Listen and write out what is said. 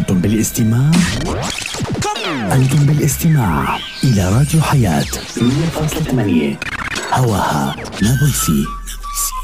أنتم بالاستماع إلى راديو حياة 100.8 هواها نابلسي.